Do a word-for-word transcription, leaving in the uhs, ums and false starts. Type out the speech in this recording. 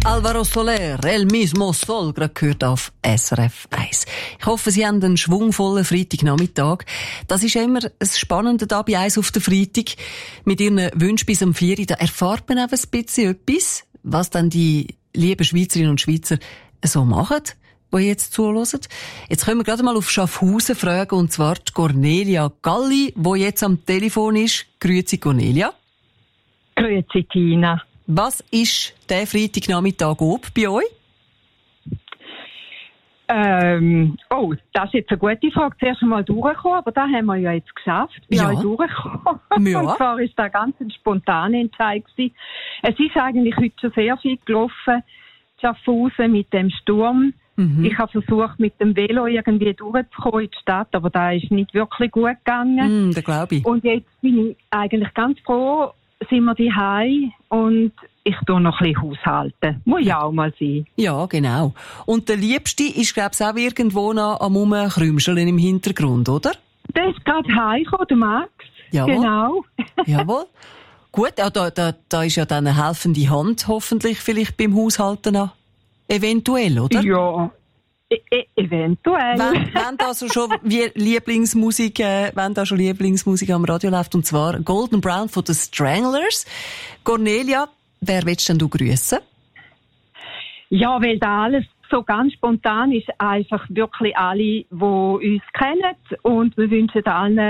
Alvaro Soler, El mismo Sol, gerade gehört auf S R F eins. Ich hoffe, Sie haben einen schwungvollen Freitagnachmittag. Das ist ja immer das Spannende da bei «Eins auf den Freitag». Mit Ihren Wünschen bis um vier Uhr, da erfahrt man eben ein bisschen etwas, was dann die lieben Schweizerinnen und Schweizer so machen, die jetzt zuhören. Jetzt können wir gerade mal auf Schaffhausen fragen, und zwar die Cornelia Galli, die jetzt am Telefon ist. Grüezi, Cornelia. Grüezi, Tina. Was ist der Freitagnachmittag ob bei euch? Ähm, oh, das ist jetzt eine gute Frage. Zuerst einmal durchgekommen, aber da haben wir ja jetzt geschafft. Wir Ja. sind durchgekommen. Ja. Und zwar ist das ganz ein spontaner Entscheid gewesen. Es ist eigentlich heute schon sehr viel gelaufen. Schaffhausen mit dem Sturm. Mhm. Ich habe versucht, mit dem Velo irgendwie durchzukommen in die Stadt, aber da ist nicht wirklich gut gegangen. Mm, das glaube ich. Und jetzt bin ich eigentlich ganz froh, sind wir daheim und ich tue noch ein bisschen haushalten. Muss ja auch mal sein. Ja, genau. Und der Liebste ist, glaube ich, auch irgendwo noch am Rumkrümscheln im Hintergrund, oder? Der ist gerade heimgekommen, der Max. Jawohl. Genau. Jawohl. Gut, ja, da, da, da ist ja dann eine helfende Hand hoffentlich vielleicht beim Haushalten noch. Eventuell, oder? Ja, e- e- eventuell. Wenn, wenn da so schon wie Lieblingsmusik, äh, wenn da schon Lieblingsmusik am Radio läuft, und zwar Golden Brown von den Stranglers. Cornelia, wer willst denn du grüßen? Ja, weil da alles so ganz spontan ist, einfach wirklich alle, die uns kennen, und wir wünschen allen